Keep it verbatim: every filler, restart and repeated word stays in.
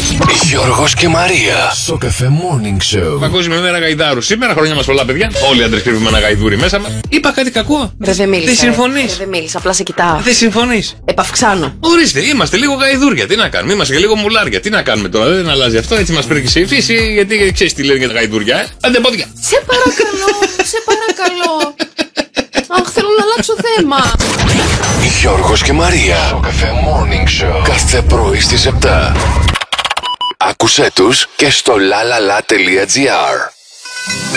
Γιώργος και Μαρία στο Καφέ Morning Show. Παγκόσμια μέρα γαϊδάρου. Σήμερα χρόνια μας πολλά, παιδιά. Όλοι οι άντρες κρύβουμε ένα γαϊδούρι μέσα μας. Είπα κάτι κακό. Ρε, δεν μίλησα. Δεν συμφωνείς. Δεν μίλησα, απλά σε κοιτάω. Δεν συμφωνείς. Επαυξάνω. Ορίστε, είμαστε λίγο γαϊδούρια. Τι να κάνουμε, είμαστε και λίγο μουλάρια. Τι να κάνουμε τώρα, δεν αλλάζει αυτό. Έτσι μας πήρε η φύση, γιατί ξέρεις τι λένε για τα γαϊδούρια, ε. Άντε πόδια. Σε παρακαλώ, σε παρακαλώ. Αχ, θέλω να αλλάξω θέμα. Γιώργος και Μαρία στο Καφέ Morning Show. Κάθε πρωί στις επτά. Άκουσέ τους και στο lalala.gr.